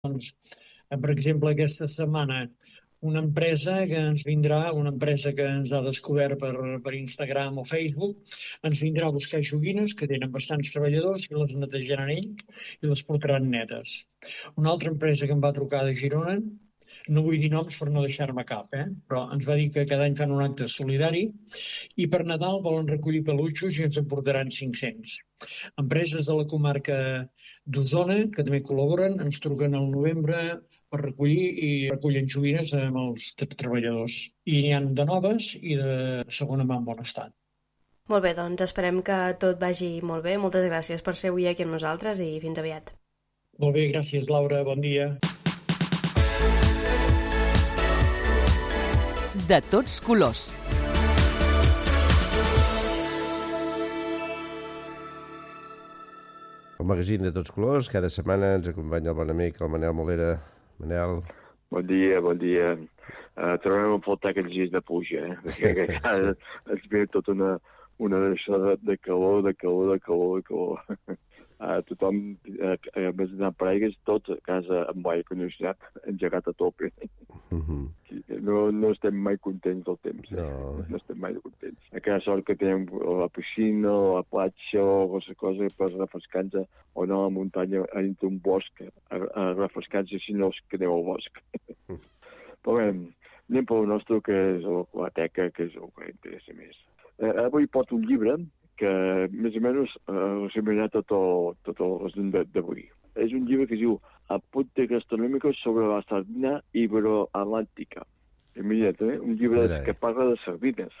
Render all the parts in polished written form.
Doncs, per exemple, aquesta setmana una empresa que ens ha descobert per Instagram o Facebook, ens vindrà a buscar joguines que tenen bastants treballadors i les netejaran ells i les portaran netes. Una altra empresa que em va trucar de Girona, no vull dir noms per no deixar-me cap, però ens va dir que cada any fan un acte solidari i per Nadal volen recollir peluixos i ens en portaran 500. Empreses de la comarca d'Osona, que també col·laboren, ens truquen al novembre per recollir i recullen joguines amb els treballadors. I n'hi ha de noves i de segona mà en bon estat. Molt bé, doncs esperem que tot vagi molt bé. Moltes gràcies per ser avui aquí amb nosaltres i fins aviat. Molt bé, gràcies, Laura. Bon dia. De tots colors. El magazín de tots colors, cada setmana ens acompanya el bon amic, el Manel Molera. Manel. Bon dia, bon dia. Trobem a faltar aquells dies de pluja, perquè cada es ve tota una d'això de calor. Tothom, a més d'anar per aigües, tot a casa amb aire condicionat, engegat a tope. No estem mai contents del temps. No estem mai contents. Aquella sort que tenim la piscina, la platja o qualsevol cosa per refrescar-nos, o no a la muntanya, entre un bosc, a refrescar-nos si no es que aneu al bosc. Però bé, anem pel nostre, que és la teca, que és el que interessa més. Avui porto un llibre que més o menys ressumirà tot el resum d'avui. És un llibre que es diu Apuntes gastronòmicos sobre la sardina iberoatlàntica. Imagina't, un llibre que parla de sardines.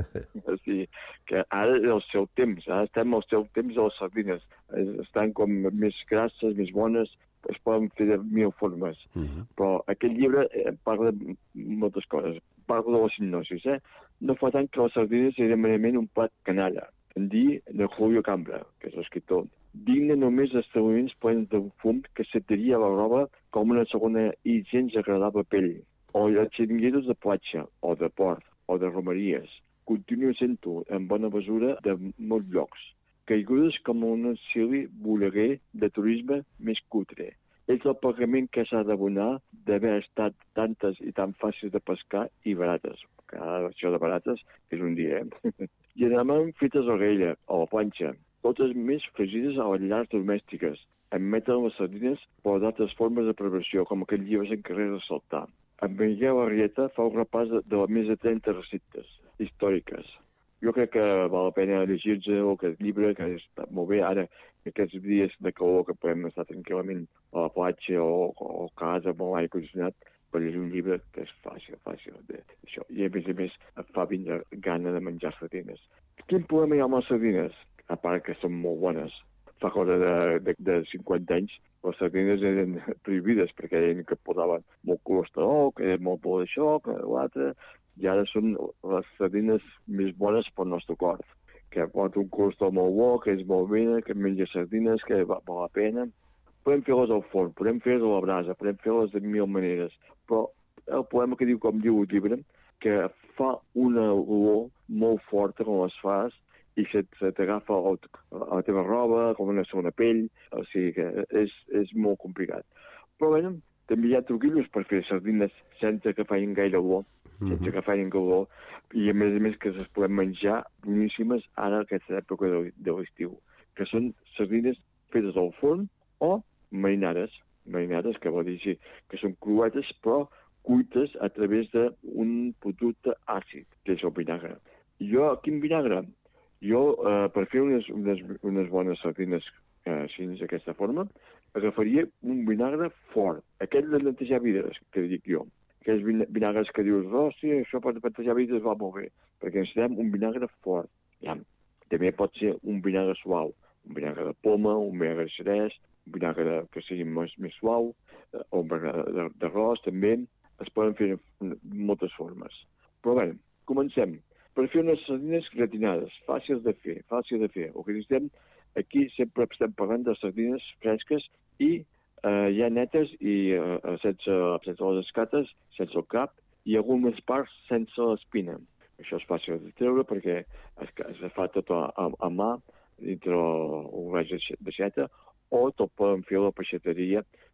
O sigui, que ara és el seu temps, ara estem al seu temps de les sardines. Estan com més grasses, més bones, es poden fer de mil formes. Però aquest llibre parla de moltes coses. Parla de la sinopsis, No fa tant que les sardines eren merament un plat canalla, en dir de Julio Cambra, que és l'escriptor, digne només d'establiments plens d'un fum que setaria la roba com una segona i gens agradable pell, o els xiringuitos de platja, o de port, o de romeries. Continua sent-ho, en bona mesura, de molts llocs, caigudes com un auxili voleguer de turisme més cutre. És el pagament que s'ha d'abonar d'haver estat tantes i tan fàcils de pescar i barates. Que ara això de barates és un dia, Generalment fetes a l'orella, a la planxa, totes més fregides a les llars domèstiques. Admeten les sardines per d'altres formes de preparació, com aquest llibre s'encarrega de saltar. En Miguel Arrieta fa un repàs de més de 30 receptes històriques. Jo crec que val la pena llegir-se aquest llibre, que està molt bé ara, aquests dies de calor que podem estar tranquil·lament a la platja o a casa amb l'aire condicionat, per llegir un llibre que és fàcil d'això. I a més et fa vindre gana de menjar sardines. Quin problema hi ha amb les sardines? A part que són molt bones. Fa cosa de 50 anys les sardines eren prohibides perquè deien que posaven molt colesterol, que eren molt por d'això, que l'altre, i ara són les sardines més bones pel nostre cor, que porta un colesterol molt bo, que és molt bé, que menja sardines, que val la pena. Podem fer-les al forn, podem fer-les a la brasa, podem fer-les de mil maneres, però el problema que diu, com diu el llibre, que fa una olor molt forta quan les fas i se t'agafa a la teva roba, com una segona pell, o sigui que és molt complicat. Però bé, també hi ha truquillos per fer sardines sense que facin gaire olor, sense que facin olor, i a més que es poden menjar boníssimes ara a aquesta època de l'estiu, que són sardines fetes al forn o marinades, que vol dir que són cruetes però cuites a través d'un producte àcid, que és el vinagre. Jo, quin vinagre? Jo, per fer unes bones sardines així d'aquesta forma, agafaria un vinagre fort, aquell de netejar vidres, que dic jo. Aquells vinagres que dius, sí, això per netejar vidres va molt bé, perquè necessitem un vinagre fort. Ja, també pot ser un vinagre suau, un vinagre de poma, un vinagre de xerès, un vinagre que sigui més suau, o un vinagre d'arròs també. Es poden fer de moltes formes. Però bé, comencem. Per fer unes sardines gratinades, fàcils de fer. El que necessitem, aquí sempre estem parlant de sardines fresques i ja netes i sense les escates, sense el cap, i algunes parts sense l'espina. Això és fàcil de treure perquè es fa tot a mà dintre un raig de xeta, o tot poden fer a la peixateria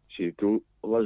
Si tu les